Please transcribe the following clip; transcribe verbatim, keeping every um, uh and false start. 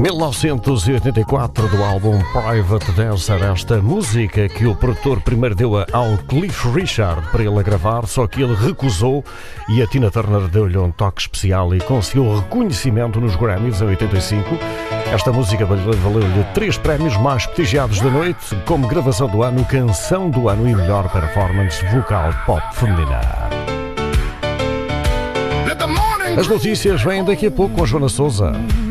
mil novecentos e oitenta e quatro, do álbum Private Dancer, esta música que o produtor primeiro deu ao Cliff Richard para ele a gravar, só que ele recusou e a Tina Turner deu-lhe um toque especial e conseguiu reconhecimento nos Grammys em oitenta e cinco. Esta música valeu-lhe três prémios mais prestigiados da noite, como gravação do ano, canção do ano e melhor performance vocal pop feminina. As notícias vêm daqui a pouco com Joana Sousa.